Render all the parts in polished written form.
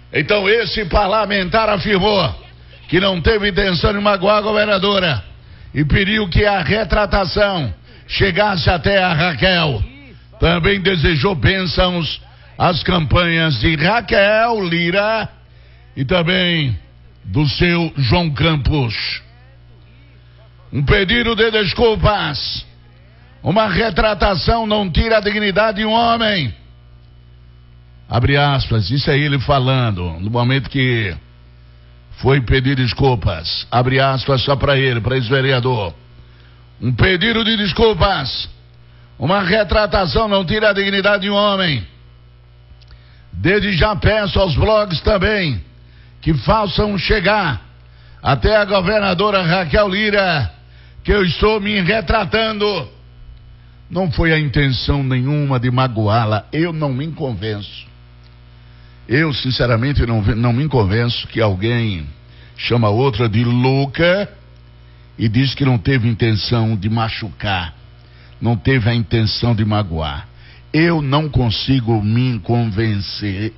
Então esse parlamentar afirmou que não teve intenção de magoar a governadora e pediu que a retratação chegasse até a Raquel. Também desejou bênçãos às campanhas de Raquel Lira e também do seu João Campos. Um pedido de desculpas. Uma retratação não tira a dignidade de um homem. Abre aspas, isso é ele falando, no momento que foi pedir desculpas. Abre aspas só para ele, para esse vereador. Um pedido de desculpas. Uma retratação não tira a dignidade de um homem. Desde já peço aos blogs também que façam chegar até a governadora Raquel Lira que eu estou me retratando. Não foi a intenção nenhuma de magoá-la. Eu não me convenço. Eu, sinceramente, não me convenço que alguém chama outra de louca e diz que não teve intenção de machucar, não teve a intenção de magoar. Eu não consigo me convencer.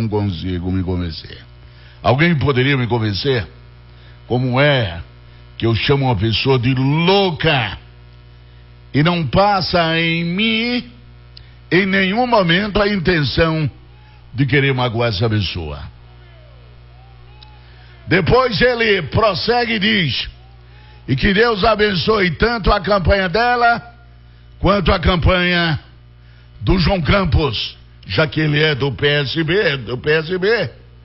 Alguém poderia me convencer? Como é que eu chamo uma pessoa de louca e não passa em mim, em nenhum momento, a intenção de querer magoar essa pessoa? Depois ele prossegue e diz: e que Deus abençoe tanto a campanha dela quanto a campanha do João Campos, já que ele é do PSB.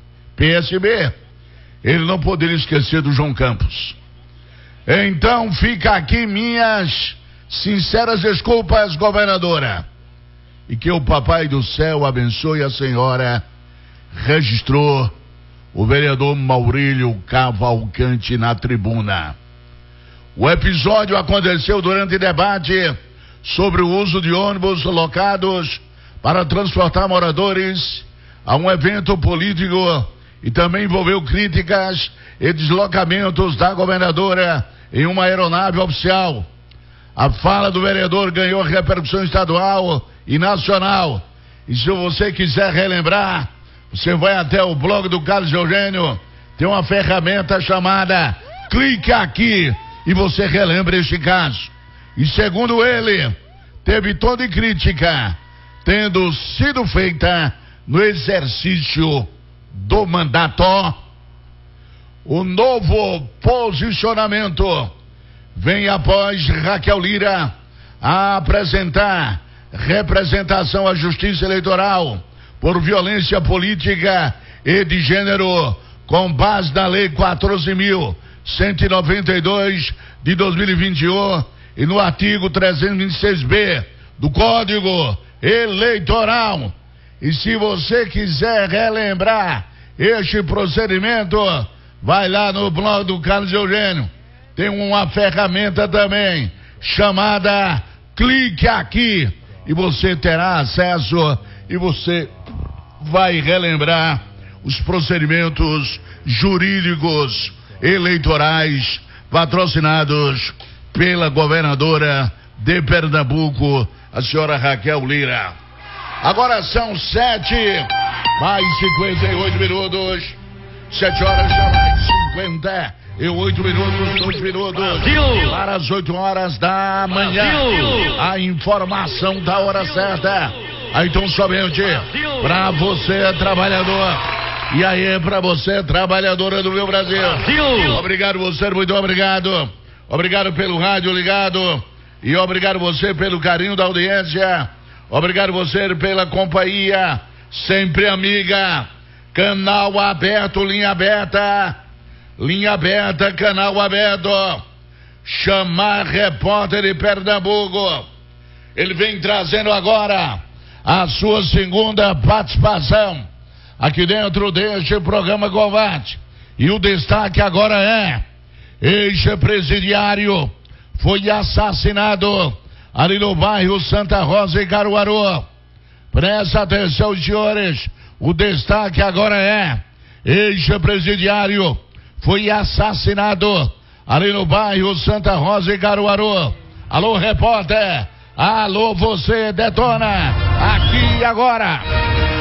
Ele não poderia esquecer do João Campos. Então fica aqui minhas sinceras desculpas, governadora, e que o Papai do Céu abençoe a senhora. Registrou o vereador Maurílio Cavalcante na tribuna. O episódio aconteceu durante debate sobre o uso de ônibus locados para transportar moradores a um evento político e também envolveu críticas e deslocamentos da governadora em uma aeronave oficial. A fala do vereador ganhou repercussão estadual e nacional. E se você quiser relembrar, você vai até o blog do Carlos Eugênio, tem uma ferramenta chamada Clique Aqui e você relembra este caso. E segundo ele, teve tom de crítica tendo sido feita no exercício do mandato. O novo posicionamento vem após Raquel Lira apresentar representação à Justiça Eleitoral por violência política e de gênero com base na Lei 14.192 de 2021 e no artigo 326B do Código Eleitoral. E se você quiser relembrar este procedimento, vai lá no blog do Carlos Eugênio. Tem uma ferramenta também chamada Clique Aqui e você terá acesso e você vai relembrar os procedimentos jurídicos eleitorais patrocinados pela governadora de Pernambuco, a senhora Raquel Lira. Agora são 7:58. 7 horas já mais 58 minutos, 2 minutos para as 8 horas da manhã. A informação da hora certa. Aí então somente para você, trabalhador. E aí, para você, trabalhadora do meu Brasil. Obrigado você, muito obrigado. Obrigado pelo rádio ligado. E obrigado você pelo carinho da audiência. Obrigado você pela companhia. Sempre amiga. Canal aberto, linha aberta. Linha aberta, canal aberto. Chamar repórter de Pernambuco. Ele vem trazendo agora a sua segunda participação aqui dentro deste programa Combate. E o destaque agora é: ex-presidiário foi assassinado ali no bairro Santa Rosa e Caruaru. Presta atenção, senhores. O destaque agora é: ex-presidiário foi assassinado ali no bairro Santa Rosa e Caruaru. Alô, repórter. Alô, você detona. Aqui e agora.